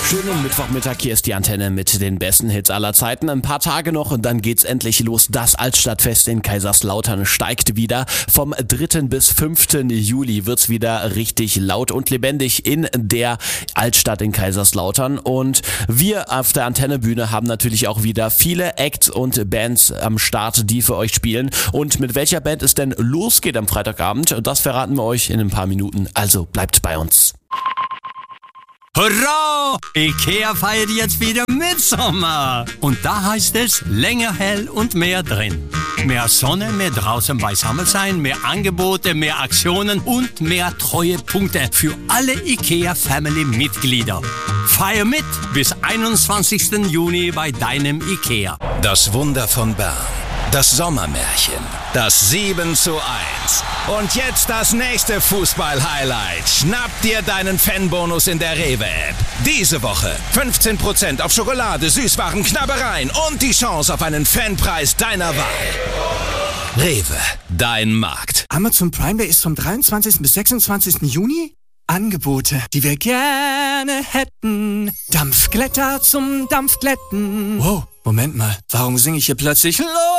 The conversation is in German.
Schönen Mittwochmittag, hier ist die Antenne mit den besten Hits aller Zeiten. Ein paar Tage noch und dann geht's endlich los. Das Altstadtfest in Kaiserslautern steigt wieder. Vom 3. bis 5. Juli wird's wieder richtig laut und lebendig in der Altstadt in Kaiserslautern. Und wir auf der Antennebühne haben natürlich auch wieder viele Acts und Bands am Start, die für euch spielen. Und mit welcher Band es denn losgeht am Freitagabend, das verraten wir euch in ein paar Minuten. Also bleibt bei uns. Hurra! Ikea feiert jetzt wieder Mitsommer. Und da heißt es länger hell und mehr drin. Mehr Sonne, mehr draußen beisammen sein, mehr Angebote, mehr Aktionen und mehr Treuepunkte für alle Ikea-Family-Mitglieder. Feier mit bis 21. Juni bei deinem Ikea. Das Wunder von Bern. Das Sommermärchen. Das 7:1. Und jetzt das nächste Fußball-Highlight. Schnapp dir deinen Fanbonus in der Rewe-App. Diese Woche 15% auf Schokolade, Süßwaren, Knabbereien und die Chance auf einen Fanpreis deiner Wahl. Rewe, dein Markt. Amazon Prime Day ist vom 23. bis 26. Juni. Angebote, die wir gerne hätten. Dampfglätter zum Dampfglätten. Wow, Moment mal, warum singe ich hier plötzlich